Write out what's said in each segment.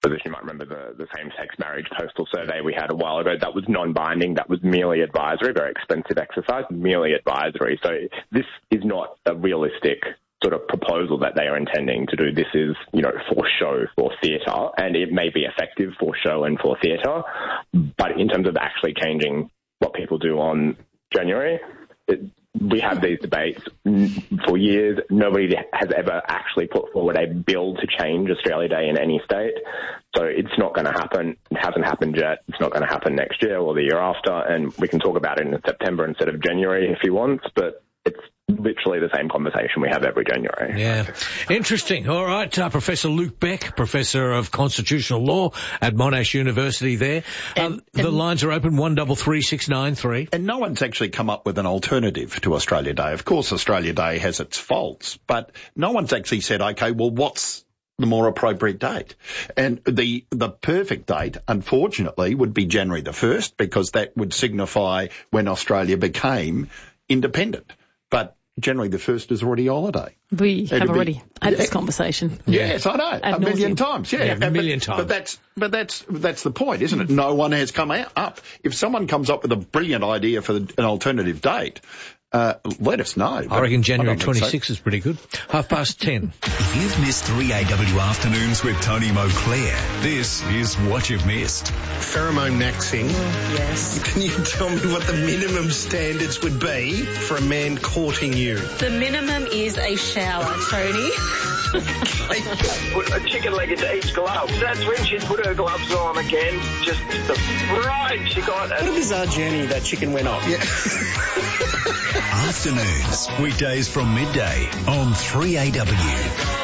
position. You might remember the same-sex marriage postal survey we had a while ago. That was non-binding. That was merely advisory, very expensive exercise, merely advisory. So this is not a realistic sort of proposal that they are intending to do. This is, for show, for theatre, and it may be effective for show and for theatre, but in terms of actually changing what people do on January, we have these debates for years. Nobody has ever actually put forward a bill to change Australia Day in any state. So it's not going to happen. It hasn't happened yet. It's not going to happen next year or the year after. And we can talk about it in September instead of January if you want, but it's literally the same conversation we have every January. Yeah. Interesting. All right. Professor Luke Beck, Professor of Constitutional Law at Monash University there. The lines are open, 133693. And no one's actually come up with an alternative to Australia Day. Of course, Australia Day has its faults, but no one's actually said, okay, well, what's the more appropriate date? And the perfect date, unfortunately, would be January the 1st, because that would signify when Australia became independent. But January the 1st is already a holiday. We have already had this conversation. Yes, I know. A million times. Yeah, a million times. But that's the point, isn't it? No one has come up. If someone comes up with a brilliant idea for an alternative date, let us know. I reckon January 26th is pretty good. 10:30. If you've missed 3AW Afternoons with Tony Moclair, this is what you've missed. Pheromone maxing. Yes. Can you tell me what the minimum standards would be for a man courting you? The minimum is a shower, Tony. Put a chicken leg into each glove. That's when she'd put her gloves on again. Just the fright she got. What a bizarre journey that chicken went on. Yeah. Afternoons, weekdays from midday on 3AW.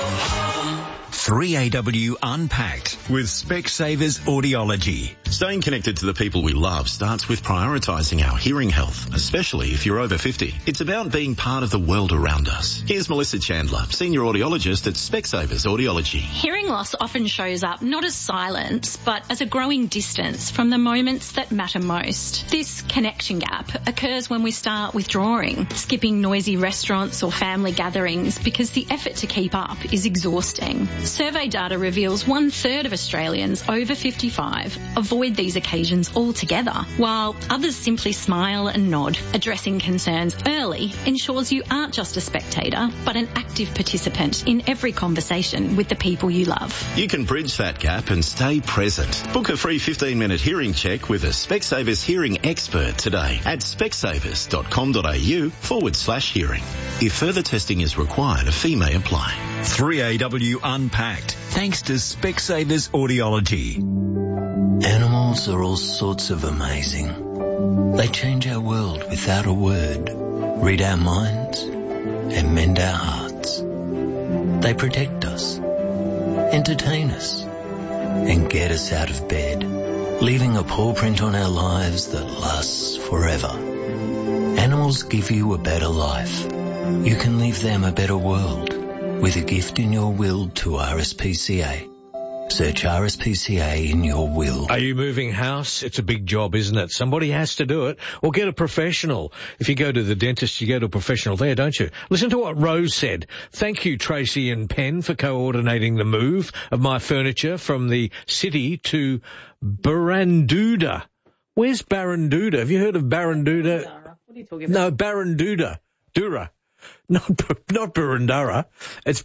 3AW Unpacked with Specsavers Audiology. Staying connected to the people we love starts with prioritising our hearing health, especially if you're over 50. It's about being part of the world around us. Here's Melissa Chandler, Senior Audiologist at Specsavers Audiology. Hearing loss often shows up not as silence, but as a growing distance from the moments that matter most. This connection gap occurs when we start withdrawing, skipping noisy restaurants or family gatherings because the effort to keep up is exhausting. Survey data reveals 1/3 of Australians over 55 avoid these occasions altogether, while others simply smile and nod. Addressing concerns early ensures you aren't just a spectator, but an active participant in every conversation with the people you love. You can bridge that gap and stay present. Book a free 15-minute hearing check with a Specsavers hearing expert today at specsavers.com.au/hearing. If further testing is required, a fee may apply. 3AW Unpacked, thanks to Specsavers Audiology. Animals are all sorts of amazing. They change our world without a word, read our minds, and mend our hearts. They protect us, entertain us, and get us out of bed, leaving a paw print on our lives that lasts forever. Animals give you a better life. You can leave them a better world with a gift in your will to RSPCA. Search RSPCA in your will. Are you moving house? It's a big job, isn't it? Somebody has to do it, or get a professional. If you go to the dentist, you go to a professional there, don't you? Listen to what Rose said. Thank you, Tracy and Penn, for coordinating the move of my furniture from the city to Barranduda. Where's Barranduda? Have you heard of Barranduda? What are you talking about? No, Barranduda. Dura. Not Burundara. It's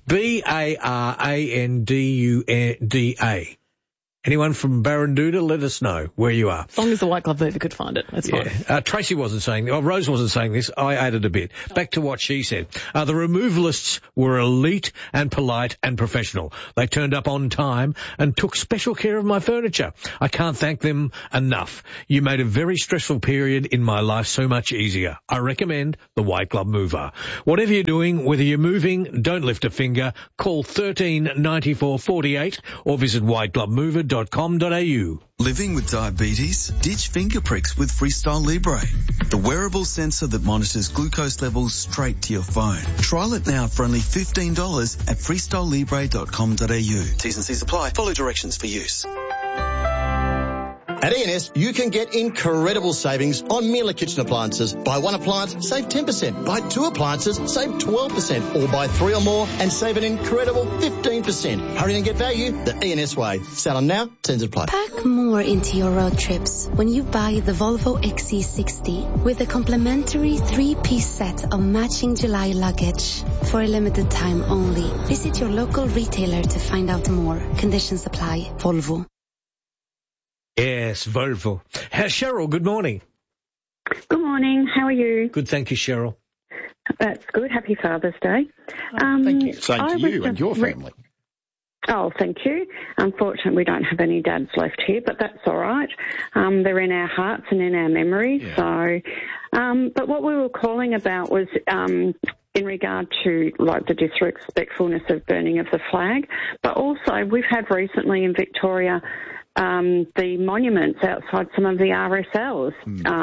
Barranduda. Anyone from Barranduda, let us know where you are. As long as the White Glove Mover could find it, that's fine. Tracy wasn't saying, Rose wasn't saying this. I added a bit. Back to what she said. The removalists were elite and polite and professional. They turned up on time and took special care of my furniture. I can't thank them enough. You made a very stressful period in my life so much easier. I recommend the White Glove Mover. Whatever you're doing, whether you're moving, don't lift a finger. Call 13 94 48 or visit whiteglovemover.com.au. Living with diabetes? Ditch finger pricks with Freestyle Libre, the wearable sensor that monitors glucose levels straight to your phone. Trial it now for only $15 at freestylelibre.com.au. T's and C's apply. Follow directions for use. At E&S, you can get incredible savings on Miele kitchen appliances. Buy one appliance, save 10%. Buy two appliances, save 12%. Or buy three or more and save an incredible 15%. Hurry and get value the E&S way. Sell them now, terms apply. Pack more into your road trips when you buy the Volvo XC60 with a complimentary 3-piece set of matching July luggage. For a limited time only. Visit your local retailer to find out more. Conditions apply. Volvo. Yes, Volvo. Cheryl, good morning. Good morning. How are you? Good, thank you, Cheryl. That's good. Happy Father's Day. Thank you. Same to you and your family. Oh, thank you. Unfortunately, we don't have any dads left here, but that's all right. They're in our hearts and in our memories. Yeah. So, but what we were calling about was in regard to like the disrespectfulness of burning of the flag, but also we've had recently in Victoria the monuments outside some of the RSLs,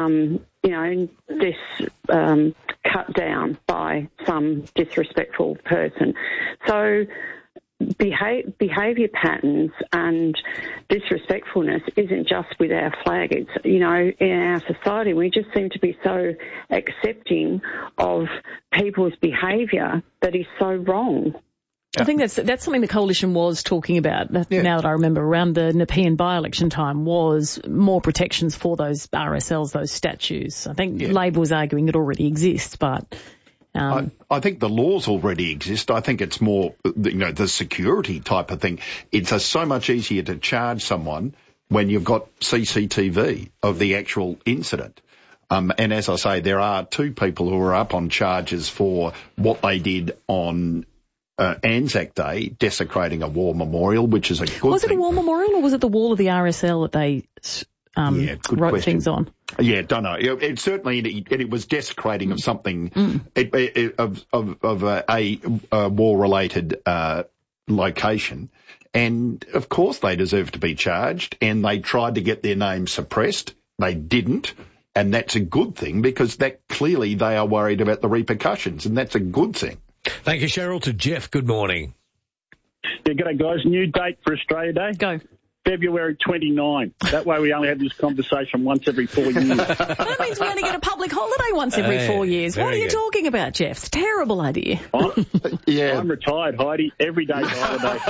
cut down by some disrespectful person. So behaviour patterns and disrespectfulness isn't just with our flag. It's, in our society, we just seem to be so accepting of people's behaviour that is so wrong. I think that's something the coalition was talking about, now that I remember, around the Nepean by-election time, was more protections for those RSLs, those statues. I think Labor was arguing it already exists, but... I think the laws already exist. I think it's more, the security type of thing. It's so much easier to charge someone when you've got CCTV of the actual incident. And as I say, there are two people who are up on charges for what they did on Anzac Day, desecrating a war memorial, which is a good thing. Was it a war memorial or was it the wall of the RSL that they wrote question. Things on? Yeah, don't know. It certainly it was desecrating of something of a war-related location, and of course they deserve to be charged. And they tried to get their name suppressed. They didn't, and that's a good thing because that clearly they are worried about the repercussions, and that's a good thing. Thank you, Cheryl. To Jeff, good morning. Yeah, g'day, guys. New date for Australia Day? Go. February 29. That way we only have this conversation once every 4 years. That means we only get a public holiday once every 4 years. What are you talking about, Jeff? It's a terrible idea. I'm retired, Heidi. Every day's holiday.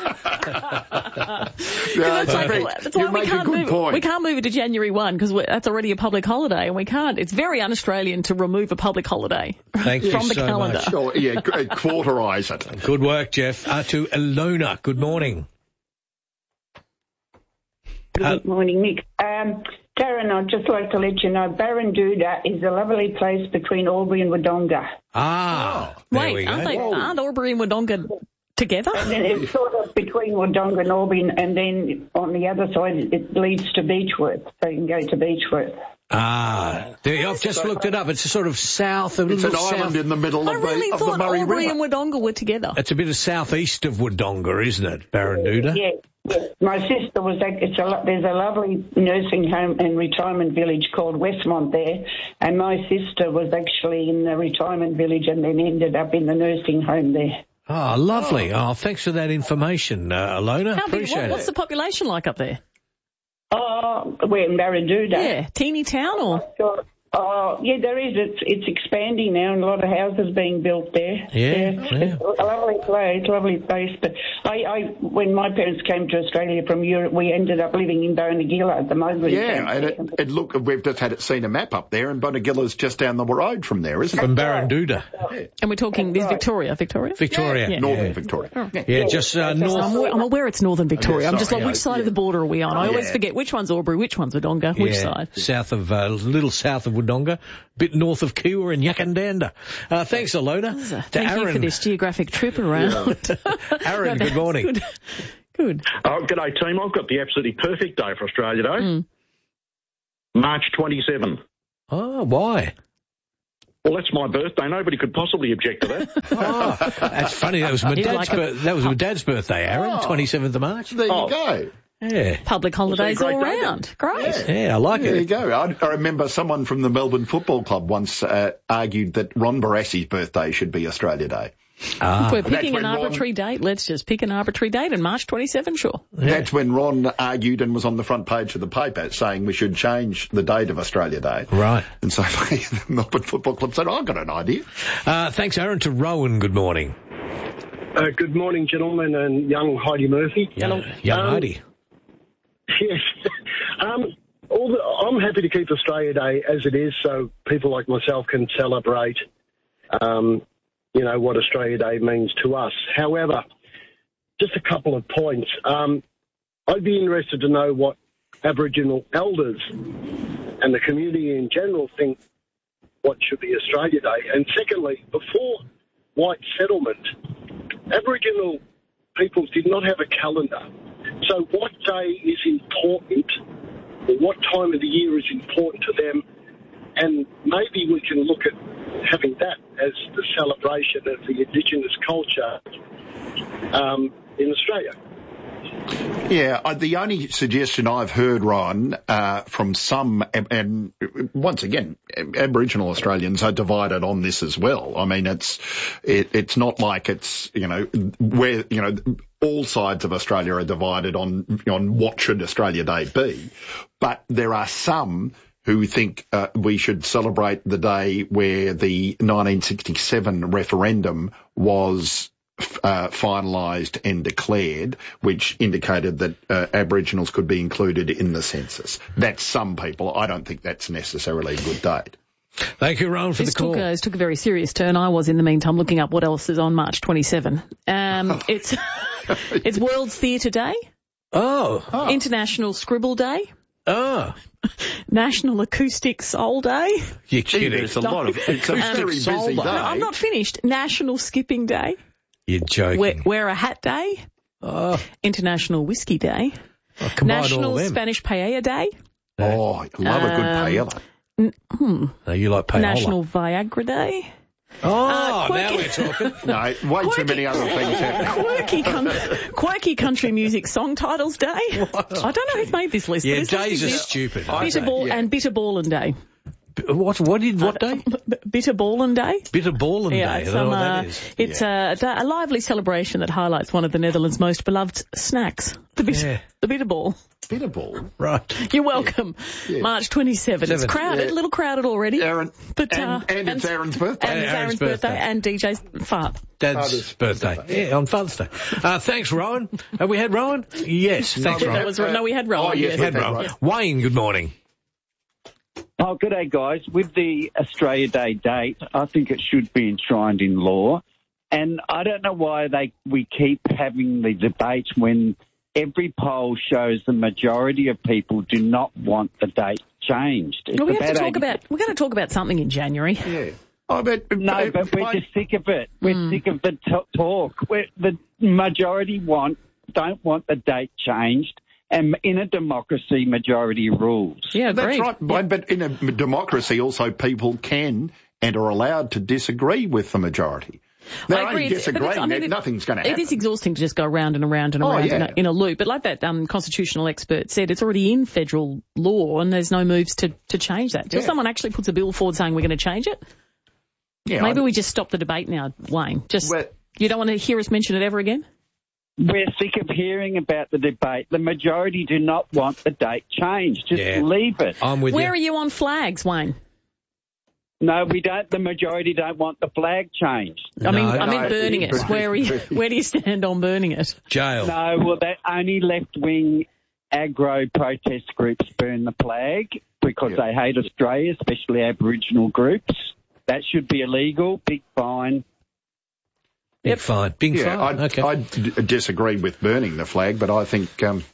That's why we can't move it to January 1 because that's already a public holiday, and we can't. It's very un-Australian to remove a public holiday from the calendar. Much. Sure, quarterise it. Good work, Jeff. To Ilona, good morning. Good morning, Nick. Darren, I'd just like to let you know Barranduda is a lovely place between Albury and Wodonga. Wait, aren't Albury and Wodonga together? And then it's sort of between Wodonga and Albury, and then on the other side it leads to Beechworth, so you can go to Beechworth. I've just looked it up. It's a sort of south of... It's an island in the middle of the Murray River. I thought Albury and Wodonga were together. It's a bit of southeast of Wodonga, isn't it, Barranduda? Yeah. My sister was there's a lovely nursing home and retirement village called Westmont there, and my sister was actually in the retirement village and then ended up in the nursing home there. Oh, lovely. Oh, thanks for that information, Ilona. Appreciate it. What's the population like up there? We're in Barranduda. Yeah, teeny town or? Sure. Yeah, there is. It's expanding now, and a lot of houses being built there. It's a lovely place. But when my parents came to Australia from Europe, we ended up living in Bonegilla at the moment. Yeah, and look, we've just seen a map up there, and Bonegilla's just down the road from there, isn't it? From Barranduda. And we're talking, this Victoria? Victoria. Northern Victoria. Just north. I'm aware it's Northern Victoria. I'm just like, which side of the border are we on? I always forget which one's Albury, which one's Wodonga, which side? Little south of Wodonga, bit north of Kiwa and Yakandanda. Thanks, Ilona. Thank you for this geographic trip around. Aaron, good morning. Good. Oh, g'day, team. I've got the absolutely perfect day for Australia Day. March 27. Oh, why? Well, that's my birthday. Nobody could possibly object to that. That's funny. That was my dad's birthday, Aaron, 27th of March. There you go. Yeah. Public holidays all round. Great. Yeah, I like it. There you go. I remember someone from the Melbourne Football Club once argued that Ron Barassi's birthday should be Australia Day. If we're picking an arbitrary date, let's just pick an arbitrary date, and March 27, sure. Yeah. That's when Ron argued and was on the front page of the paper saying we should change the date of Australia Day. Right. And so the Melbourne Football Club said, I've got an idea. Thanks, Aaron. To Rowan, good morning. Good morning, gentlemen, and young Heidi Murphy. Young Heidi. Yes. I'm happy to keep Australia Day as it is so people like myself can celebrate, what Australia Day means to us. However, just a couple of points. I'd be interested to know what Aboriginal elders and the community in general think what should be Australia Day. And secondly, before white settlement, Aboriginal peoples did not have a calendar. So what day is important, or what time of the year is important to them, and maybe we can look at having that as the celebration of the Indigenous culture in Australia. Yeah, the only suggestion I've heard, Ron, from some, and once again, Aboriginal Australians are divided on this as well. I mean, it's not like it's, where, all sides of Australia are divided on what should Australia Day be. But there are some who think we should celebrate the day where the 1967 referendum was finalised and declared, which indicated that Aboriginals could be included in the census. That's some people. I don't think that's necessarily a good date. Thank you, Ron, for the call. This took a very serious turn. I was, in the meantime, looking up what else is on March 27. It's World Theatre Day. Oh. International Scribble Day. Oh. National Acoustic Soul Day. You're kidding. It's a lot of... It's a very busy day. No, I'm not finished. National Skipping Day. You're joking. Wear a Hat Day. Oh. International Whiskey Day. Oh, National Spanish Paella Day. Oh, I love a good paella. No, you like paella. National Viagra Day. Oh, now we're talking. No, way too many other things happening. Quirky Country Music Song Titles Day. What? I don't know who's made this list. Yeah, but days are stupid. And Bitter Ballin' Day. What day? Bitter Ballin' Day. Bitter Ballin' Day. I don't know what that is. It's a lively celebration that highlights one of the Netherlands' most beloved snacks, the bitter ball. Bitter ball, right? You're welcome. Yeah. March 27. It's crowded, a little crowded already. Aaron, but and it's Aaron's birthday. And it's Aaron's birthday and DJ's Dad's birthday. Yeah, on Father's Day. Thanks, Rowan. Have we had Rowan? Yes. Thanks, Rowan. We had Rowan. Oh, yes, we had Rowan. Wayne, good morning. Oh, good day, guys. With the Australia Day date, I think it should be enshrined in law. And I don't know why we keep having the debate when every poll shows the majority of people do not want the date changed. Well, we're going to talk about something in January. Yeah. But we're just sick of it. We're sick of the talk. The majority don't want the date changed. And in a democracy, majority rules. Yeah, that's right. But in a democracy, also people can and are allowed to disagree with the majority. They're only disagreeing. Nothing's going to happen. It is exhausting to just go round and around and around in a loop. But like that constitutional expert said, it's already in federal law and there's no moves to change that. Until someone actually puts a bill forward saying we're going to change it. Yeah, maybe we just stop the debate now, Wayne. You don't want to hear us mention it ever again? We're sick of hearing about the debate. The majority do not want the date changed. Just leave it. I'm with you. Where are you on flags, Wayne? No, we don't. The majority don't want the flag changed. I mean burning it. Where do you stand on burning it? Jail. No, well, only left-wing aggro protest groups burn the flag because they hate Australia, especially Aboriginal groups. That should be illegal. Big fine. Big fine. Big fine. Okay. I disagree with burning the flag, but I think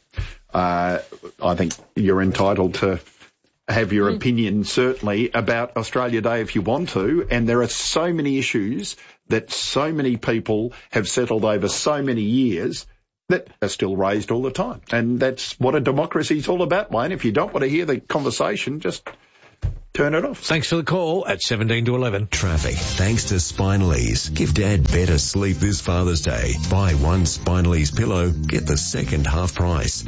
you're entitled to have your opinion, certainly, about Australia Day if you want to. And there are so many issues that so many people have settled over so many years that are still raised all the time. And that's what a democracy is all about, Wayne. If you don't want to hear the conversation, just turn it off. Thanks for the call at 17 to 11. Traffic. Thanks to Spinalese. Give Dad better sleep this Father's Day. Buy one Spinalese pillow, get the second half price.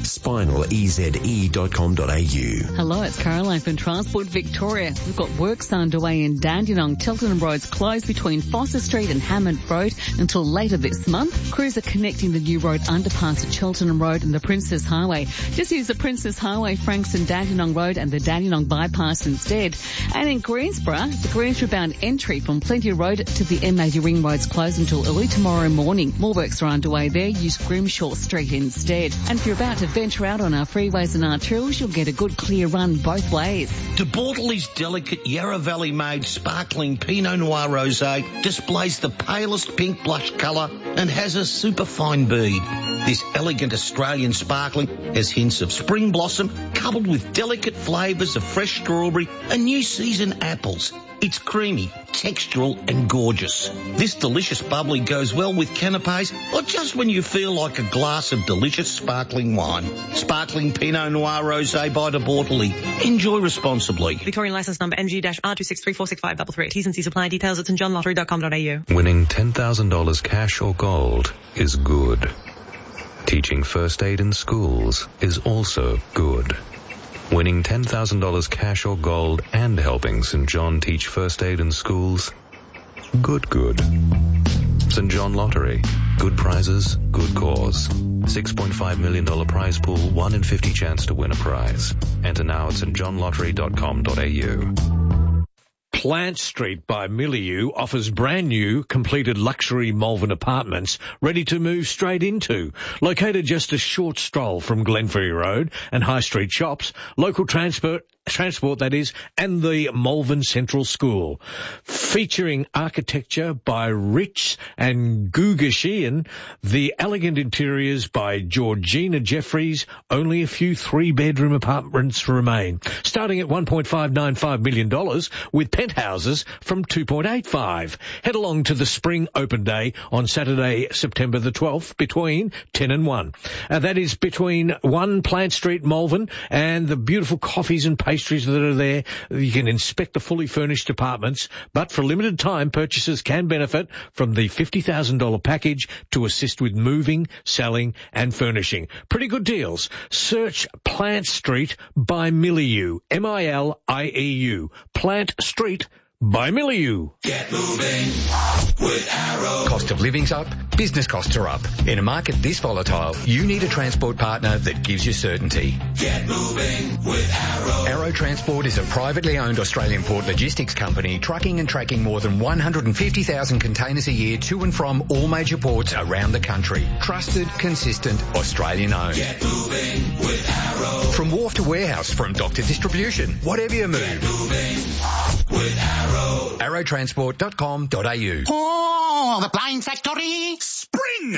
Spinaleze.com.au. Hello, it's Caroline from Transport Victoria. We've got works underway in Dandenong. Cheltenham Road's closed between Foster Street and Hammond Road until later this month. Crews are connecting the new road underpass at Cheltenham Road and the Princess Highway. Just use the Princess Highway, Frankston Dandenong Road and the Dandenong bypass instead. And in Greensborough, the Greensborough bound entry from Plenty Road to the M80 Ring Road's closed until early tomorrow morning. More works are underway there. Use Grimshaw Street instead. And if you're about to venture out on our freeways and arterials, you'll get a good clear run both ways. De Bortoli's delicate Yarra Valley made sparkling Pinot Noir Rosé displays the palest pink blush colour and has a superfine bead. This elegant Australian sparkling has hints of spring blossom coupled with delicate flavours of fresh strawberry and new season apples. It's creamy, textural and gorgeous. This delicious bubbly goes well with canapes or just when you feel like a glass of delicious sparkling wine. Sparkling Pinot Noir Rosé by De Bortoli. Enjoy responsibly. Victorian licence number MG-R2634653. T's and C's apply. Details at stjohnlottery.com.au. Winning $10,000 cash or gold is good. Teaching first aid in schools is also good. Winning $10,000 cash or gold and helping St. John teach first aid in schools, good. St. John Lottery, good prizes, good cause. $6.5 million prize pool, 1 in 50 chance to win a prize. Enter now at stjohnlottery.com.au. Plant Street by Milieu offers brand new, completed luxury Malvern apartments ready to move straight into. Located just a short stroll from Glenferrie Road and High Street shops, local transport that is, and the Malvern Central School. Featuring architecture by Rich and Gugashian, the elegant interiors by Georgina Jeffries, only a few 3-bedroom apartments remain, starting at $1.595 million with penthouses from $2.85. Head along to the spring open day on Saturday, September the 12th between 10 and 1. That is between 1 Plant Street, Malvern, and the beautiful coffees and pastries that are there. You can inspect the fully furnished apartments, but for a limited time, purchasers can benefit from the $50,000 package to assist with moving, selling and furnishing. Pretty good deals. Search Plant Street by Milieu. M-I-L-I-E-U. Plant Street by Milieu. Get moving with Arrow. Cost of living's up, business costs are up. In a market this volatile, you need a transport partner that gives you certainty. Get moving with Arrow. Arrow Transport is a privately owned Australian port logistics company trucking and tracking more than 150,000 containers a year to and from all major ports around the country. Trusted, consistent, Australian owned. Get moving with Arrow. From wharf to warehouse, from dock to distribution, whatever you move. Get moving with Arrow. Arrowtransport.com.au. Oh, the Blind Factory. Spring!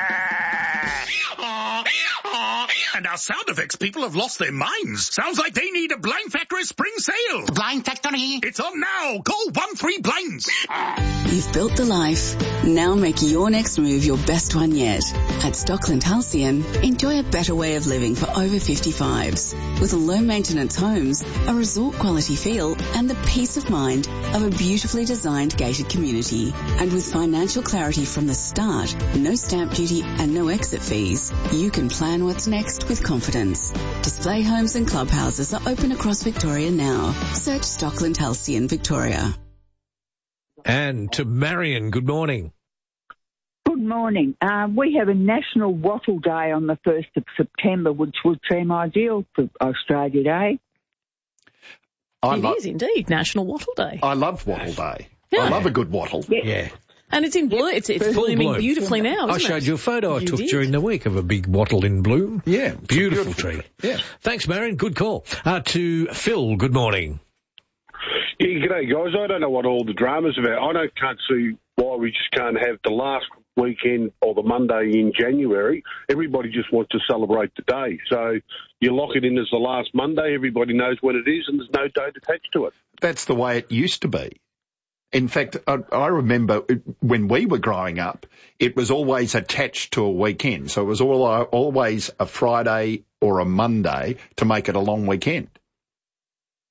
And our sound effects people have lost their minds. Sounds like they need a Blind Factory spring sale. The Blind Factory. It's on now. Call 13Blinds. You've built the life. Now make your next move your best one yet. At Stockland Halcyon, enjoy a better way of living for over 55s. With low-maintenance homes, a resort-quality feel, and the peace of mind of a beautifully designed gated community. And with financial clarity from the start, no stamp duty and no exit fees, you can plan what's next with confidence. Display homes and clubhouses are open across Victoria now. Search Stockland Halcyon, Victoria. And to Marion, good morning. Good morning. We have a National Wattle Day on the 1st of September, which would seem ideal for Australia Day. It is indeed National Wattle Day. I love Wattle Day. Yeah. I love a good wattle. Yeah. And it's in bloom. It's blooming beautifully now, isn't I showed it? you a photo I You took did? during the week of a big wattle in bloom. Yeah. Beautiful tree. Yeah. Thanks, Marion. Good call. To Phil, good morning. Yeah, g'day, guys. I don't know what all the drama's about. I can't see why we just can't have the last weekend or the Monday in January. Everybody just wants to celebrate the day. So you lock it in as the last Monday. Everybody knows when it is, and there's no date attached to it. That's the way it used to be. In fact, I remember when we were growing up, it was always attached to a weekend. So it was always a Friday or a Monday to make it a long weekend.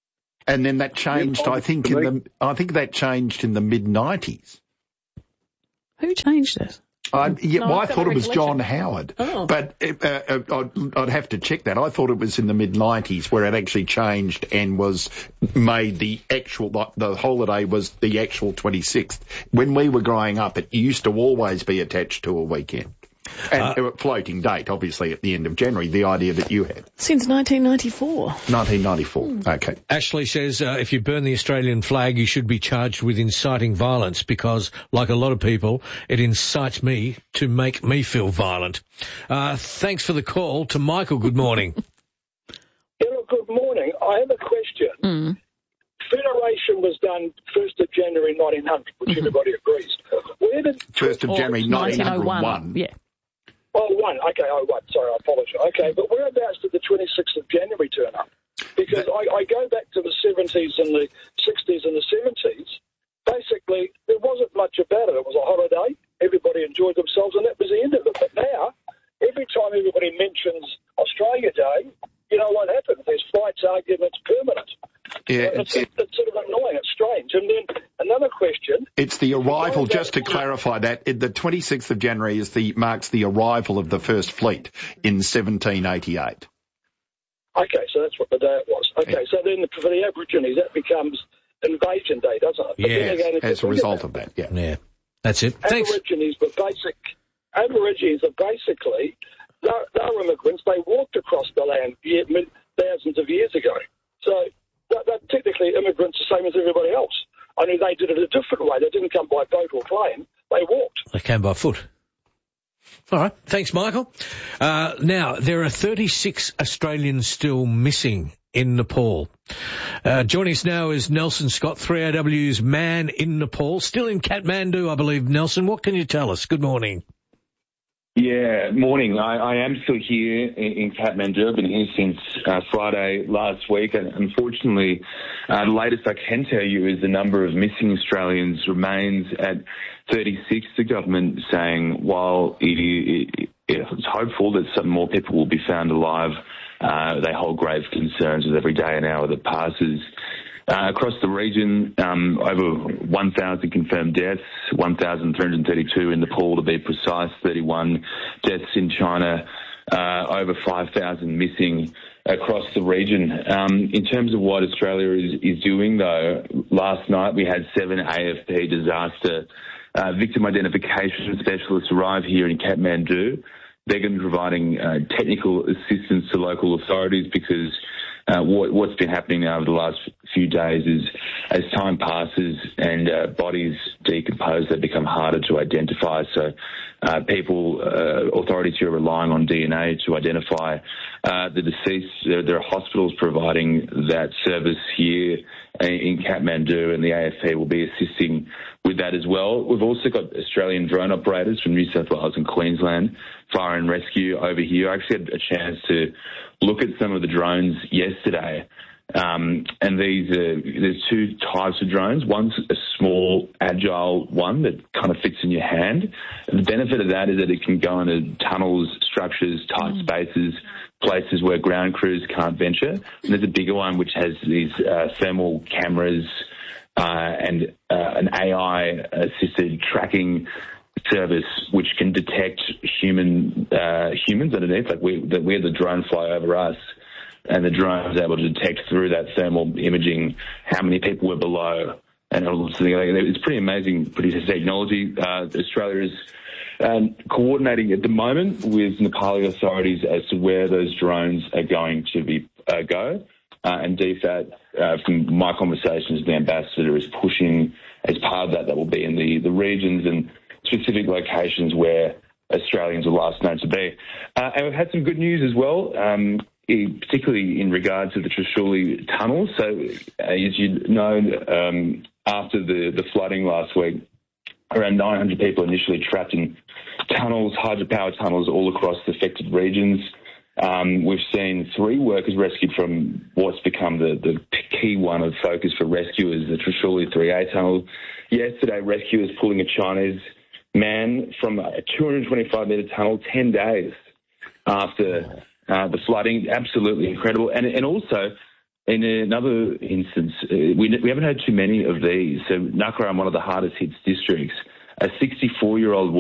And then that changed, I think that changed in the mid-90s. Who changed it? I thought it was John Howard, but I'd have to check that. I thought it was in the mid-90s where it actually changed and was made the holiday was the actual 26th. When we were growing up, it used to always be attached to a weekend. And a floating date, obviously, at the end of January, the idea that you had. Since 1994. 1994, okay. Ashley says if you burn the Australian flag, you should be charged with inciting violence because, like a lot of people, it incites me to make me feel violent. Thanks for the call. To Michael, good morning. Hello, good morning. I have a question. Federation was done 1st of January 1900, which everybody agrees. Where did 1st of January 1901? Yeah. Oh, 1. Okay, 01. Sorry, I apologise. Okay, but whereabouts did the 26th of January turn up? Because I go back to the 70s and the 60s and the 70s. Basically, there wasn't much about it. It was a holiday. Everybody enjoyed themselves, and that was the end of it. But now, every time everybody mentions Australia Day, you know what happens? There's fights, arguments, permanent. Yeah, it's sort of annoying. It's strange. And then another question. It's the arrival, just to clarify that, the 26th of January marks the arrival of the first fleet in 1788. Okay, so that's what the day it was. Okay, so then for the Aborigines, that becomes Invasion Day, doesn't it? Yeah, as a result of that, yeah. That's it. Thanks. Aborigines are basically, they're immigrants. They walked across the land thousands of years ago. So they're technically immigrants the same as everybody else. Only they did it a different way. They didn't come by boat or plane. They walked. They came by foot. All right. Thanks, Michael. Now, there are 36 Australians still missing in Nepal. Joining us now is Nelson Scott, 3AW's man in Nepal. Still in Kathmandu, I believe. Nelson, what can you tell us? Good morning. Yeah, morning. I am still here in Kathmandu. I've been here since Friday last week. And unfortunately, the latest I can tell you is the number of missing Australians remains at 36. The government saying while it's hopeful that some more people will be found alive, they hold grave concerns with every day and hour that passes. Across the region, over 1,000 confirmed deaths, 1,332 in Nepal to be precise, 31 deaths in China, over 5,000 missing across the region. In terms of what Australia is doing, though, last night we had 7 AFP disaster victim identification specialists arrive here in Kathmandu. They're going to be providing technical assistance to local authorities because what's been happening now over the last few days is as time passes and bodies decompose, they become harder to identify. So authorities here are relying on DNA to identify the deceased. There are hospitals providing that service here in Kathmandu, and the AFP will be assisting with that as well. We've also got Australian drone operators from New South Wales and Queensland, fire and rescue over here. I actually had a chance to look at some of the drones yesterday. And there's 2 types of drones. One's a small, agile one that kind of fits in your hand. And the benefit of that is that it can go into tunnels, structures, tight spaces, places where ground crews can't venture. And there's a bigger one which has these thermal cameras and an AI-assisted tracking service which can detect humans underneath, like we had the drone fly over us, and the drone was able to detect through that thermal imaging how many people were below. And it's pretty amazing, pretty technology. Australia is coordinating at the moment with Nepali authorities as to where those drones are going to go. And DFAT, from my conversations with the ambassador, is pushing as part of that will be in the regions and specific locations where Australians are last known to be. And we've had some good news as well, particularly in regard to the Trishuli tunnels. So, as you know, after the flooding last week, around 900 people initially trapped in tunnels, hydropower tunnels all across the affected regions. We've seen 3 workers rescued from what's become the key one of focus for rescuers, the Trishuli 3A tunnel. Yesterday, rescuers pulling a Chinese man from a 225-metre tunnel 10 days after the flooding. Absolutely incredible. And also, In another instance, we haven't had too many of these. So Nakharam, one of the hardest hit districts, a 64-year-old